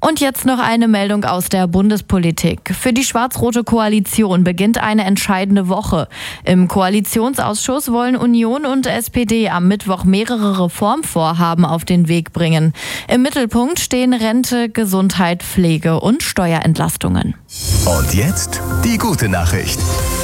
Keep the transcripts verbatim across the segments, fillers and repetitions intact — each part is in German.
Und jetzt noch eine Meldung aus der Bundespolitik. Für die schwarz-rote Koalition beginnt eine entscheidende Woche. Im Koalitionsausschuss wollen Union und S P D am Mittwoch mehrere Reformvorhaben auf den Weg bringen. Im Mittelpunkt stehen Rente, Gesundheit, Pflege und Steuerentlastungen. Und jetzt die gute Nachricht.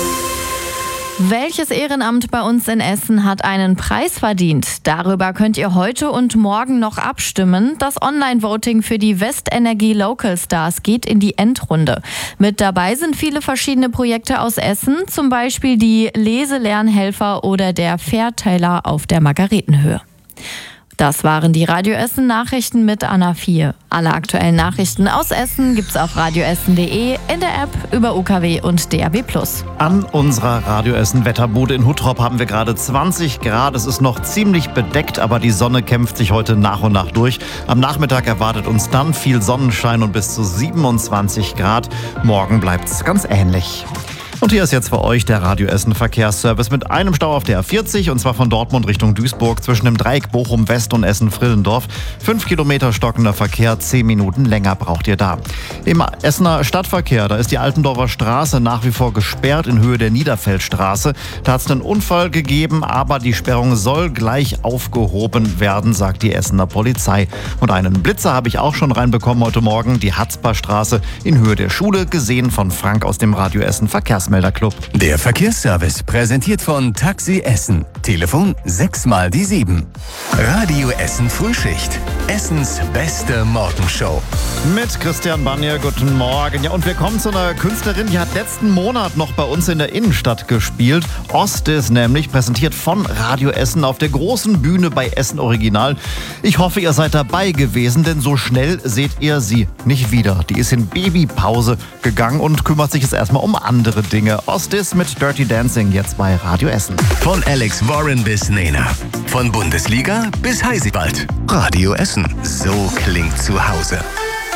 Welches Ehrenamt bei uns in Essen hat einen Preis verdient? Darüber könnt ihr heute und morgen noch abstimmen. Das Online-Voting für die Westenergie Local Stars geht in die Endrunde. Mit dabei sind viele verschiedene Projekte aus Essen, zum Beispiel die Leselernhelfer oder der Verteiler auf der Margaretenhöhe. Das waren die Radio Essen Nachrichten mit Anna vier. Alle aktuellen Nachrichten aus Essen gibt's auf radioessen punkt de, in der App, über U K W und D A B plus. An unserer Radio Essen Wetterbude in Huttrop haben wir gerade zwanzig Grad. Es ist noch ziemlich bedeckt, aber die Sonne kämpft sich heute nach und nach durch. Am Nachmittag erwartet uns dann viel Sonnenschein und bis zu siebenundzwanzig Grad. Morgen bleibt's ganz ähnlich. Und hier ist jetzt für euch der Radio Essen Verkehrsservice mit einem Stau auf der A vierzig, und zwar von Dortmund Richtung Duisburg zwischen dem Dreieck Bochum West und Essen-Frillendorf. Fünf Kilometer stockender Verkehr, zehn Minuten länger braucht ihr da. Im Essener Stadtverkehr, da ist die Altendorfer Straße nach wie vor gesperrt in Höhe der Niederfeldstraße. Da hat es einen Unfall gegeben, aber die Sperrung soll gleich aufgehoben werden, sagt die Essener Polizei. Und einen Blitzer habe ich auch schon reinbekommen heute Morgen, die Hatzparstraße in Höhe der Schule, gesehen von Frank aus dem Radio Essen Verkehrsmelder Club. Der Verkehrsservice präsentiert von Taxi Essen. Telefon sechs mal die sieben. Radio Essen Frühschicht. Essens beste Morgenshow. Mit Christian Banier, guten Morgen. Ja, und wir kommen zu einer Künstlerin, die hat letzten Monat noch bei uns in der Innenstadt gespielt. Ostis nämlich, präsentiert von Radio Essen auf der großen Bühne bei Essen Original. Ich hoffe, ihr seid dabei gewesen, denn so schnell seht ihr sie nicht wieder. Die ist in Babypause gegangen und kümmert sich jetzt erstmal um andere Dinge. Ostis mit Dirty Dancing jetzt bei Radio Essen. Von Alex Warren bis Nena. Von Bundesliga bis Heisibald. Radio Essen. So klingt zu Hause.